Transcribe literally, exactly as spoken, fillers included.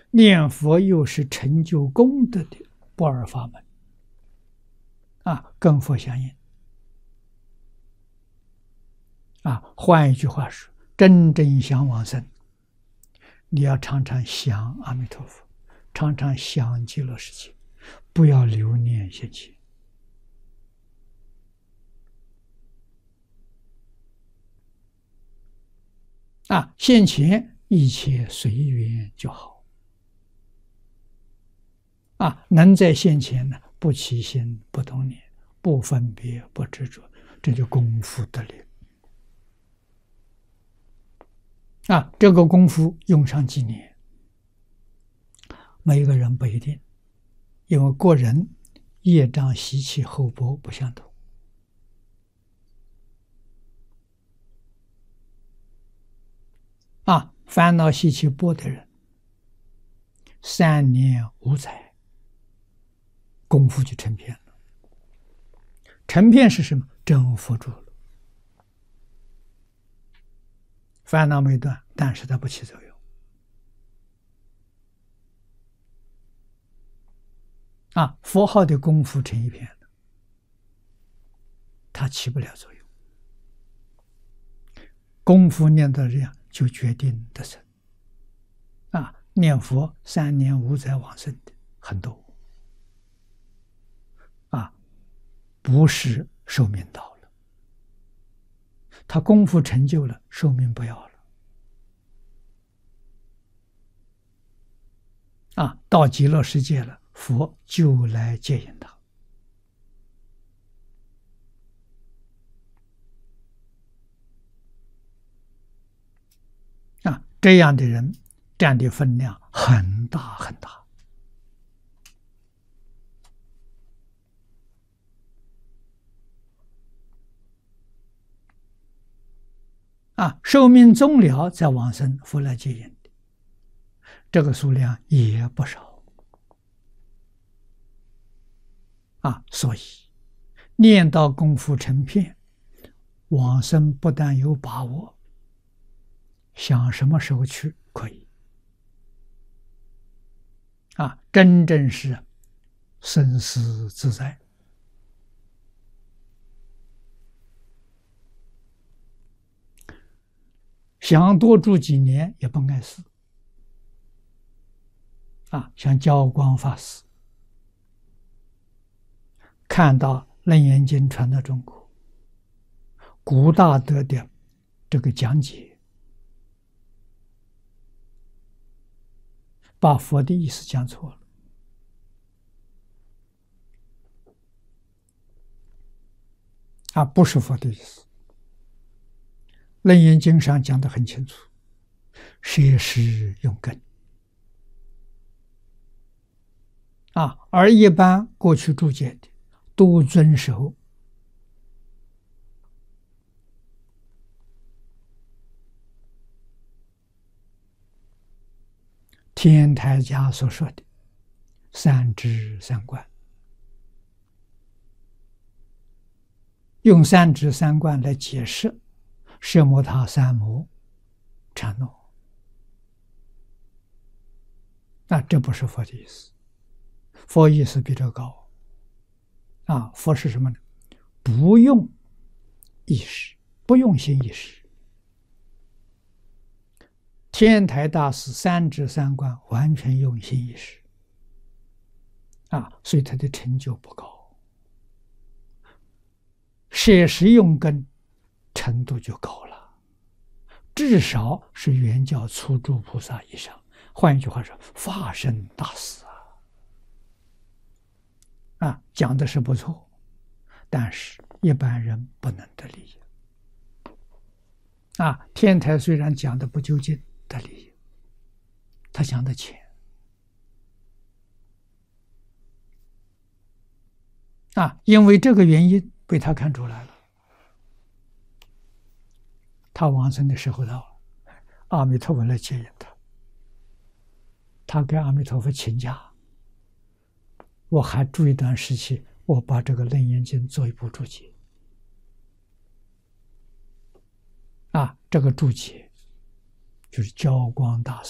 念佛又是成就功德的不二法门啊，跟佛相应啊。换一句话说，真正想往生，你要常常想阿弥陀佛，常常想极乐世界，不要留念现前啊，现前一切随缘就好啊，能在现前呢，不起心不动念，不分别不执着，这就功夫得力啊。这个功夫用上几年，每一个人不一定，因为个人业障习气厚薄不相同啊。烦恼习气薄的人，三年五载功夫就成片了。成片是什么？征服住了，烦恼没断，但是它不起作用啊。佛号的功夫成一片了，它起不了作用。功夫念到这样，就决定得生啊。念佛三年五载往生的很多啊，不是寿命到了，他功夫成就了，寿命不要了啊。到极乐世界了，佛就来接引他啊。这样的人占的分量很大很大啊。寿命终了再往生，佛来接引的这个数量也不少啊。所以念到功夫成片，往生不但有把握，想什么时候去可以啊，真正是生死自在想多住几年也不碍事啊。像教光法师看到《楞严经》传到中国，古大德的这个讲解，把佛的意思讲错了啊，不是佛的意思。楞严经上讲得很清楚，摄施用根啊，而一般过去注解的都遵守天台家所说的三智三观，用三智三观来解释奢摩他三摩禅诺啊，这不是佛的意思。佛意思比这高啊。佛是什么呢？不用意识，不用心意识。天台大师三智三观完全用心意识啊，所以他的成就不高。摄施用根程度就高了，至少是圆教初住菩萨以上。换一句话说，法身大师啊，啊，讲的是不错，但是一般人不能得利益啊。天台虽然讲的不究竟得利益，他讲的浅啊，因为这个原因被他看出来了。他往生的时候到了，阿弥陀佛来接引他，他跟阿弥陀佛请假，我还住一段时期，我把这个《楞严经》做一部注解啊，这个注解就是教光大师